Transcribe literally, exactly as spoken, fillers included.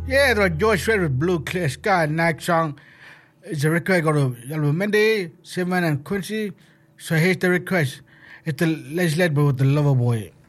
Yeah, the George Strait with Blue Clear Sky. Next song is a request go to Album Mendy, Simon and Quincy. So here's the request. It's the Let's Let Go with the Lover Boy.